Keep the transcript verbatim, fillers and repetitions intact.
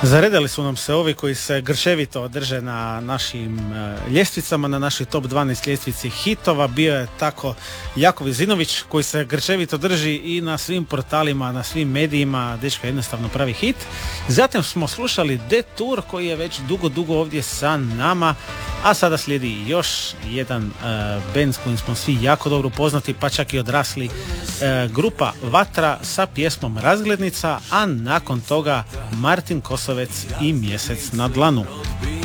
Zaredali su nam se ovi koji se grčevito drže na našim uh, ljestvicama, na našoj top dvanaest ljestvici hitova. Bio je tako Jakov Zinović koji se grčevito drži i na svim portalima, na svim medijima. Dečko jednostavno pravi hit. Zatim smo slušali Detour koji je već dugo, dugo ovdje sa nama. A sada slijedi još jedan uh, band s kojim smo svi jako dobro poznati, pa čak i odrasli, uh, grupa Vatra sa pjesmom Razglednica, a nakon toga Martin Kosovec i Mjesec na dlanu.